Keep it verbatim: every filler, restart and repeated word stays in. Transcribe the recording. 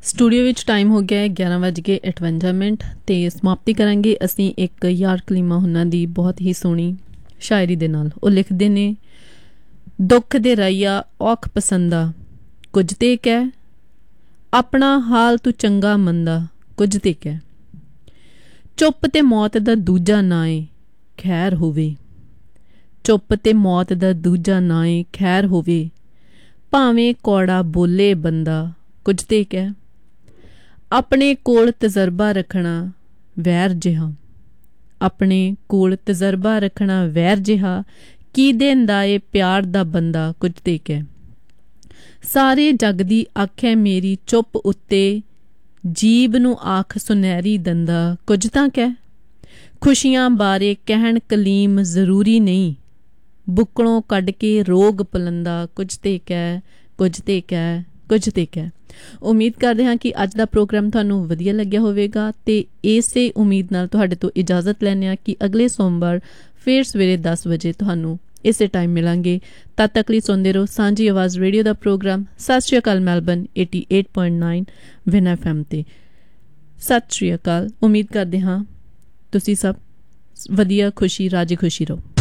Studio ਵਿੱਚ time ਹੋ ਗਿਆ ਗਿਆਰਾਂ ਵੱਜ ਕੇ ਅਠਵੰਜਾ ਮਿੰਟ ਅਤੇ ਸਮਾਪਤੀ ਕਰਾਂਗੇ ਅਸੀਂ ਇੱਕ ਯਾਰ ਕਲੀਮਾ ਉਹਨਾਂ ਦੀ ਬਹੁਤ ਹੀ ਸੋਹਣੀ ਸ਼ਾਇਰੀ ਦੇ ਨਾਲ। ਉਹ ਲਿਖਦੇ ਨੇ, ਦੁੱਖ ਦੇ ਰਈਆ ਔਖ ਪਸੰਦਾ ਕੁਝ ਤੇ ਕਹਿ, ਆਪਣਾ ਹਾਲ ਤੂੰ ਚੰਗਾ ਮੰਦਾ ਕੁਝ ਤੇ ਕਹਿ, ਚੁੱਪ ਤੇ ਮੌਤ ਦਾ ਦੂਜਾ ਨਾਂ ਏ ਖੈਰ ਹੋਵੇ, ਚੁੱਪ ਤੇ ਮੌਤ ਦਾ ਦੂਜਾ ਨਾਂ ਏ ਖੈਰ ਹੋਵੇ, ਭਾਵੇਂ ਕੌੜਾ ਬੋਲੇ ਬੰਦਾ ਕੁਝ ਤੇ ਕਹਿ, ਆਪਣੇ ਕੋਲ ਤਜਰਬਾ ਰੱਖਣਾ ਵੈਰ ਜਿਹਾ, ਆਪਣੇ ਕੋਲ ਤਜਰਬਾ ਰੱਖਣਾ ਵੈਰ ਜਿਹਾ, ਕੀ ਦੇਂਦਾ ਏ ਪਿਆਰ ਦਾ ਬੰਦਾ ਕੁਝ ਤੇ ਕਹਿ, ਸਾਰੇ ਜੱਗ ਦੀ ਆਖੇ ਮੇਰੀ ਚੁੱਪ ਉੱਤੇ, ਜੀਬ ਨੂੰ ਆਖ ਸੁਨਹਿਰੀ ਦੰਦਾ ਕੁਝ ਤਾਂ ਕਹਿ, ਖੁਸ਼ੀਆਂ ਬਾਰੇ ਕਹਿਣ ਕਲੀਮ ਜ਼ਰੂਰੀ ਨਹੀਂ, ਬੁੱਕਲੋਂ ਕੱਢ ਕੇ ਰੋਗ ਪਲੰਦਾ ਕੁਝ ਤੇ ਕਹਿ, ਕੁਝ ਤੇ ਕਹਿ, ਕੁਝ ਤੇ ਕਹਿ। ਉਮੀਦ ਕਰਦੇ ਹਾਂ ਕਿ ਅੱਜ ਦਾ ਪ੍ਰੋਗਰਾਮ ਤੁਹਾਨੂੰ ਵਧੀਆ ਲੱਗਿਆ ਹੋਵੇਗਾ ਅਤੇ ਇਸੇ ਉਮੀਦ ਨਾਲ ਤੁਹਾਡੇ ਤੋਂ ਇਜਾਜ਼ਤ ਲੈਂਦੇ ਹਾਂ ਕਿ ਅਗਲੇ ਸੋਮਵਾਰ ਫਿਰ ਸਵੇਰੇ ਦਸ ਵਜੇ ਤੁਹਾਨੂੰ ਇਸੇ ਟਾਈਮ ਮਿਲਾਂਗੇ। ਤਦ ਤੱਕ ਲਈ ਸੁਣਦੇ ਰਹੋ ਸਾਂਝੀ ਆਵਾਜ਼ ਰੇਡੀਓ ਦਾ ਪ੍ਰੋਗਰਾਮ। ਸਤਿ ਸ਼੍ਰੀ ਅਕਾਲ Melbourne eighty eight point nine win F M 'ਤੇ। ਸਤਿ ਸ਼੍ਰੀ ਅਕਾਲ। ਉਮੀਦ ਕਰਦੇ ਹਾਂ ਤੁਸੀਂ ਸਭ ਵਧੀਆ ਖੁਸ਼ੀ ਰਾਜੀ ਖੁਸ਼ੀ ਰਹੋ।